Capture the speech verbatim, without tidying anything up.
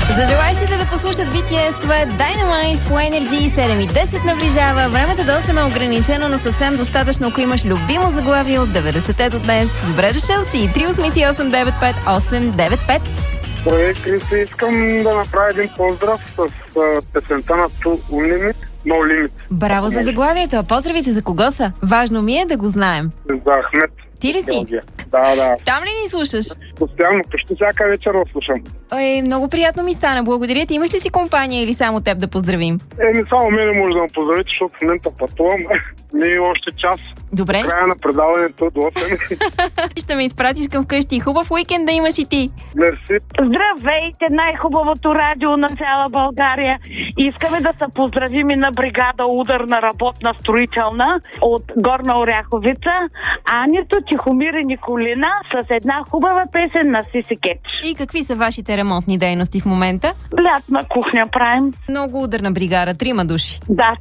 За желаящите да послушат би ти ес, това е Dynamite по Energy. Седем и десет наближава. Времето до осем е ограничено, но съвсем достатъчно, ако имаш любимо заглавие от деветдесетте до днес. Добре дошъл си. три осмици осем девет пет осем девет пет. Ой, Криси, искам да направя един поздрав с а, песента на Two Unlimit, No Limit. Браво за заглавието. А поздравите за кого са? Важно ми е да го знаем. За Ахмет. Ти ли си? Белгия. Да, да. Там ли ни слушаш? Постоянно, почти всяка вечер го слушам. Ой, много приятно ми стана. Благодаря ти. Имаш ли си компания или само теб да поздравим? Еми, само мене може да ме поздравите, защото в момента пътувам. Не е още час. Добре. Края на предаването до осем. Ще ме изпратиш към вкъщи. Хубав уикенд да имаш и ти. Мерси. Здравейте, най-хубавото радио на цяла България. Искаме да се поздравим и на бригада Ударна работна строителна от Горна Оряховица, Анито, Тихомир и Николина с една хубава песен на Сиси Кетч. И какви са вашите ремонтни дейности в момента? Лятна кухня правим. Много ударна бригада, трима души. Да,